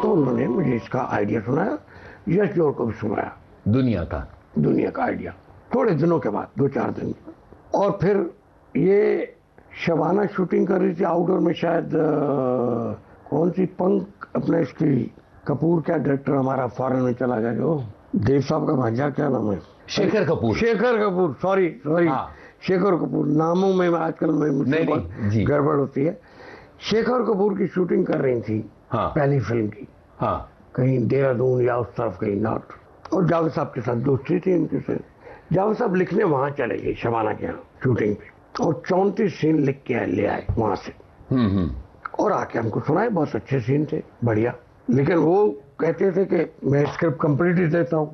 तो उन्होंने मुझे इसका आइडिया सुनाया, यश जोर को भी सुनाया दुनिया का आइडिया, थोड़े दिनों के बाद, 2-4 दिन। और फिर ये शबाना शूटिंग कर रही थी आउटडोर में, शायद कौन सी पंख, अपने इसकी कपूर, क्या डायरेक्टर हमारा फॉरेन में चला गया जो देव साहब का भांजा, क्या नाम है, शेखर कपूर, सॉरी हाँ। शेखर कपूर, नामों में आजकल मुझसे बहुत गड़बड़ होती है। शेखर कपूर की शूटिंग कर रही थी, हाँ। पहली फिल्म की, हाँ। कहीं देहरादून या उस तरफ कहीं नॉर्थ, और जावेद साहब के साथ दोस्ती थी इनके से। जावेद साहब लिखने वहां चले गए शबाना के यहाँ शूटिंग पे, और 34 सीन लिख के ले आए वहां से, और आके हमको सुनाए। बहुत अच्छे सीन थे, बढ़िया, लेकिन वो कहते थे कि मैं स्क्रिप्ट कंप्लीट ही देता हूँ।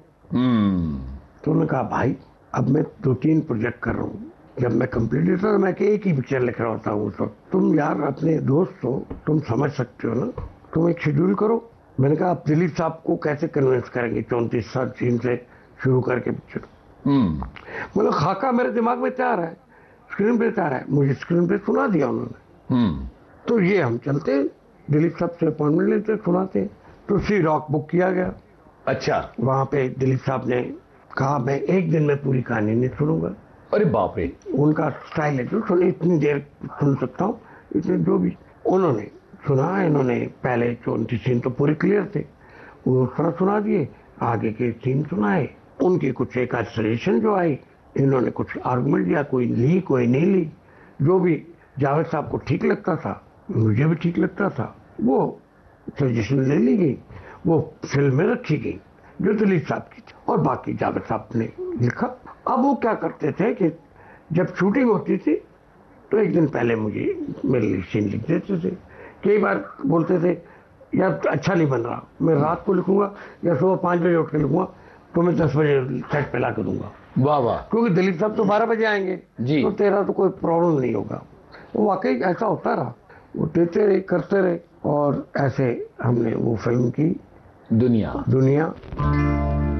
तो उन्होंने कहा भाई अब मैं 2-3 प्रोजेक्ट कर रहा हूँ, जब मैं कंप्लीट देता तो मैं एक ही पिक्चर लिख रहा होता हूँ। तो तुम यार अपने दोस्त हो, तुम समझ सकते हो ना, तुम एक शेड्यूल करो। मैंने कहा आप दिलीप साहब को कैसे कन्विंस करेंगे 34 सीन से शुरू करके पिक्चर। मतलब खाका मेरे दिमाग में तैयार है, स्क्रीन पे तैयार है, मुझे स्क्रीन पे सुना दिया उन्होंने। तो ये हम चलते, दिलीप साहब से अपॉइंटमेंट लेते, सुनाते, तो सी रॉक बुक किया गया। अच्छा, वहां पे दिलीप साहब ने कहा मैं एक दिन में पूरी कहानी नहीं सुनूंगा। अरे बाप रे, उनका स्टाइल है जो सुने इतनी देर सुन सकता हूँ, इतने जो भी उन्होंने सुना। इन्होंने पहले 34 सीन तो पूरे क्लियर थे, वो सुना दिए, आगे के सीन सुनाए, उनकी कुछ एक सजेशन जो आई, इन्होंने कुछ आर्गुमेंट दिया, कोई ली कोई नहीं ली, जो भी जावेद साहब को ठीक लगता था, मुझे भी ठीक लगता था, वो सजेशन ले ली गई, वो फिल्म में रखी गई जो दिलीप साहब की थी, और बाकी जावेद साहब ने लिखा। अब वो क्या करते थे कि जब शूटिंग होती थी तो एक दिन पहले मुझे मेरे लिए सीन लिख देते थे। कई बार बोलते थे यार अच्छा नहीं बन रहा, मैं रात को लिखूंगा या सुबह 5 बजे उठ के लिखूंगा, तो मैं 10 बजे सेट पे ला के दूंगा। वाह वाह, क्योंकि दिलीप साहब तो 12 बजे आएंगे जी, तो तेरा तो कोई प्रॉब्लम नहीं होगा। वो वाकई ऐसा होता रहा, वो देते रहे, करते रहे, और ऐसे हमने वो फिल्म की दुनिया।